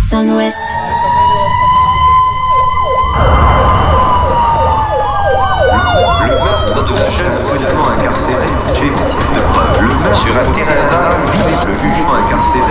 Sun-Ouest. Le meurtre de la jeune brutalement incarcérée, j'ai motif de preuve. Le meurtre sur un terrain vague, le jugement incarcéré.